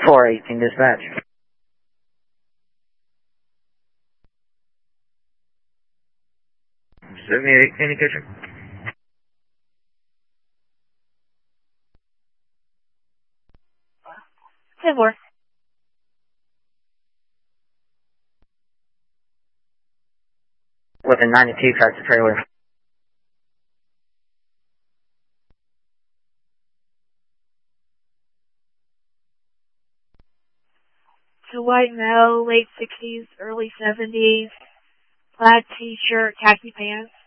418 dispatch. Indication. Four. Within 92 tractor trailer. It's a white male, late 60s, early 70s, plaid t-shirt, khaki pants.